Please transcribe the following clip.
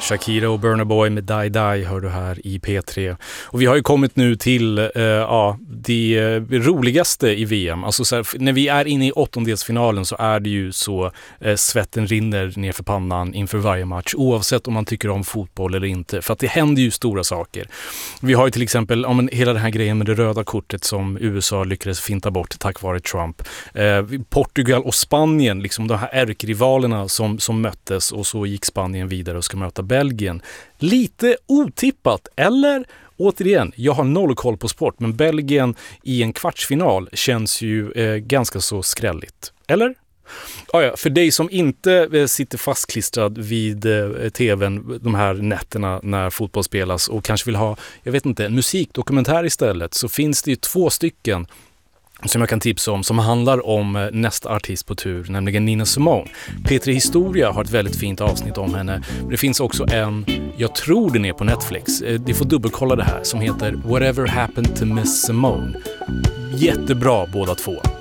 Shakira och Burna Boy med Die Die hör du här i P3. Och vi har ju kommit nu till det roligaste i VM. Alltså så här, när vi är inne i åttondelsfinalen så är det ju så svetten rinner ner för pannan inför varje match. Oavsett om man tycker om fotboll eller inte. För att det händer ju stora saker. Vi har ju till exempel hela den här grejen med det röda kortet som USA lyckades finta bort tack vare Trump. Portugal och Spanien, liksom de här ärkerivalerna som möttes, och så gick Spanien vidare och ska möta Belgien. Lite otippat, eller? Återigen, jag har noll koll på sport, men Belgien i en kvartsfinal känns ju ganska så skrälligt. Eller? Ja, för dig som inte sitter fastklistrad vid tvn de här nätterna när fotboll spelas och kanske vill ha, jag vet inte, en musikdokumentär istället, så finns det ju 2 stycken som jag kan tipsa om som handlar om nästa artist på tur, nämligen Nina Simone. P3 Historia har ett väldigt fint avsnitt om henne. Men det finns också en, jag tror den är på Netflix, ni får dubbelkolla det här, som heter Whatever Happened to Miss Simone. Jättebra båda två.